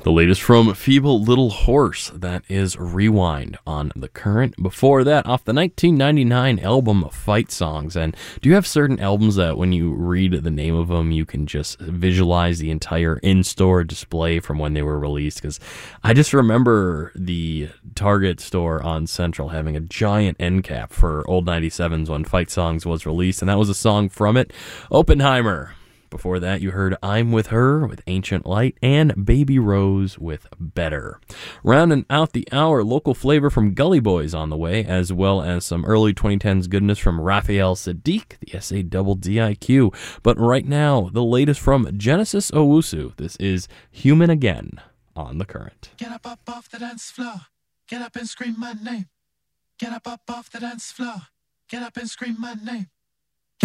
The latest from Feeble Little Horse, that is Rewind on The Current. Before that, off the 1999 album Fight Songs. And do you have certain albums that when you read the name of them, you can just visualize the entire in-store display from when they were released? Because I just remember the Target store on Central having a giant end cap for Old 97s when Fight Songs was released, and that was a song from it, Oppenheimer. Before that, you heard I'm With Her with Ancient Light and Baby Rose with Better. Rounding out the hour, local flavor from Gully Boys on the way, as well as some early 2010s goodness from Raphael Sadiq, the SADDIQ. But right now, the latest from Genesis Owusu. This is Human Again on The Current. Get up off the dance floor. Get up and scream my name. Get up off the dance floor. Get up and scream my name.